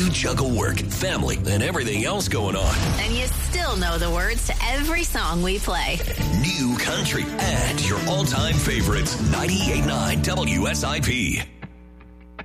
You juggle work, family, and everything else going on. And you still know the words to every song we play. New country and your all-time favorites. 98.9 WSIP.